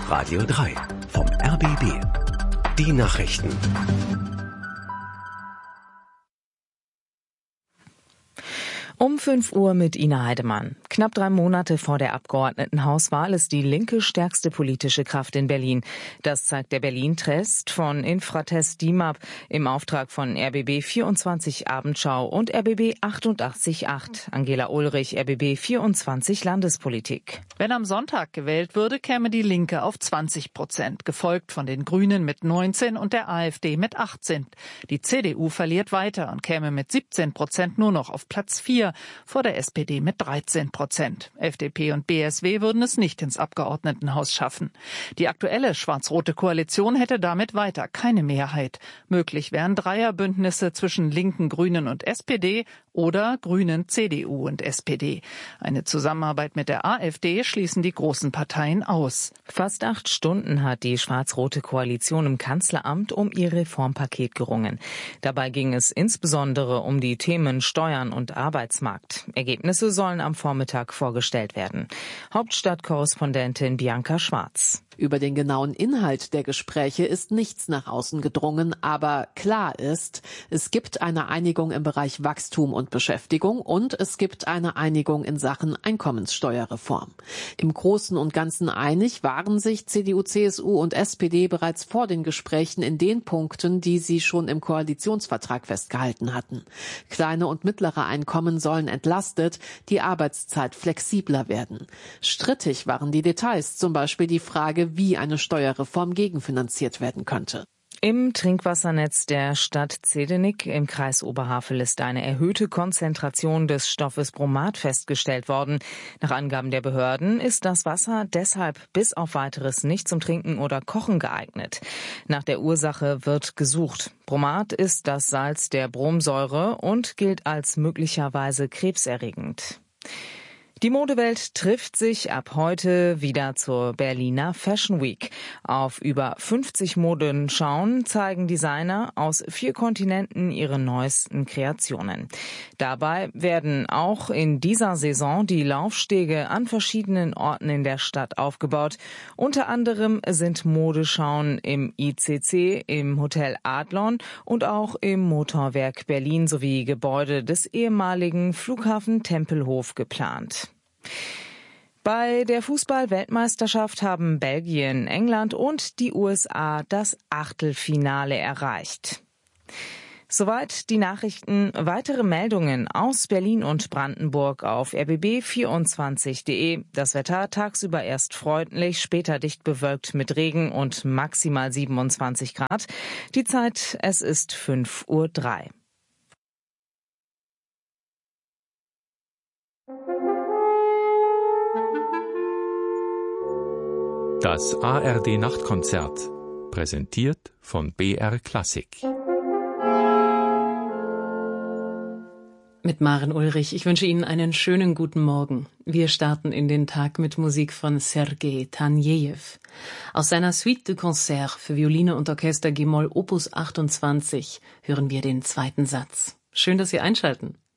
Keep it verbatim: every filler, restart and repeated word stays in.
Radio drei vom R B B. Die Nachrichten. Um fünf Uhr mit Ina Heidemann. Knapp drei Monate vor der Abgeordnetenhauswahl ist die Linke stärkste politische Kraft in Berlin. Das zeigt der Berlin-Test von Infratest D I M A P im Auftrag von R B B vierundzwanzig Abendschau und R B B achtundachtzig Komma acht. Angela Ulrich, R B B vierundzwanzig Landespolitik. Wenn am Sonntag gewählt würde, käme die Linke auf zwanzig Prozent, gefolgt von den Grünen mit neunzehn und der AfD mit achtzehn. Die C D U verliert weiter und käme mit siebzehn Prozent nur noch auf Platz vier. Vor der S P D mit dreizehn Prozent. F D P und B S W würden es nicht ins Abgeordnetenhaus schaffen. Die aktuelle schwarz-rote Koalition hätte damit weiter keine Mehrheit. Möglich wären Dreierbündnisse zwischen Linken, Grünen und S P D oder Grünen, C D U und S P D. Eine Zusammenarbeit mit der AfD schließen die großen Parteien aus. Fast acht Stunden hat die schwarz-rote Koalition im Kanzleramt um ihr Reformpaket gerungen. Dabei ging es insbesondere um die Themen Steuern und Arbeitsmarkt. Ergebnisse sollen am Vormittag vorgestellt werden. Hauptstadtkorrespondentin Bianca Schwarz. Über den genauen Inhalt der Gespräche ist nichts nach außen gedrungen, aber klar ist, es gibt eine Einigung im Bereich Wachstum und Beschäftigung und es gibt eine Einigung in Sachen Einkommenssteuerreform. Im Großen und Ganzen einig waren sich C D U, C S U und S P D bereits vor den Gesprächen in den Punkten, die sie schon im Koalitionsvertrag festgehalten hatten. Kleine und mittlere Einkommen sollen entlastet, die Arbeitszeit flexibler werden. Strittig waren die Details, zum Beispiel die Frage, wie eine Steuerreform gegenfinanziert werden könnte. Im Trinkwassernetz der Stadt Zehdenick im Kreis Oberhavel ist eine erhöhte Konzentration des Stoffes Bromat festgestellt worden. Nach Angaben der Behörden ist das Wasser deshalb bis auf Weiteres nicht zum Trinken oder Kochen geeignet. Nach der Ursache wird gesucht. Bromat ist das Salz der Bromsäure und gilt als möglicherweise krebserregend. Die Modewelt trifft sich ab heute wieder zur Berliner Fashion Week. Auf über fünfzig Modenschauen zeigen Designer aus vier Kontinenten ihre neuesten Kreationen. Dabei werden auch in dieser Saison die Laufstege an verschiedenen Orten in der Stadt aufgebaut. Unter anderem sind Modeschauen im I C C, im Hotel Adlon und auch im Motorwerk Berlin sowie Gebäude des ehemaligen Flughafen Tempelhof geplant. Bei der Fußball-Weltmeisterschaft haben Belgien, England und die U S A das Achtelfinale erreicht. Soweit die Nachrichten. Weitere Meldungen aus Berlin und Brandenburg auf r b b vierundzwanzig punkt de. Das Wetter tagsüber erst freundlich, später dicht bewölkt mit Regen und maximal siebenundzwanzig Grad. Die Zeit, es ist fünf Uhr drei. Das A R D-Nachtkonzert, präsentiert von B R Klassik. Mit Maren Ulrich, ich wünsche Ihnen einen schönen guten Morgen. Wir starten in den Tag mit Musik von Sergei Tanejew. Aus seiner Suite de Concert für Violine und Orchester G-Moll Opus achtundzwanzig hören wir den zweiten Satz. Schön, dass Sie einschalten.